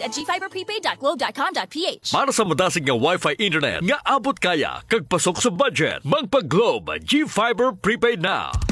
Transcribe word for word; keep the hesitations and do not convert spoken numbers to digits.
at g fiber prepaid dot globe dot com dot p h. Para sa madasig nga Wi-Fi internet nga abot kaya kag pasok sa budget, magpa-Globe G Fiber Prepaid na.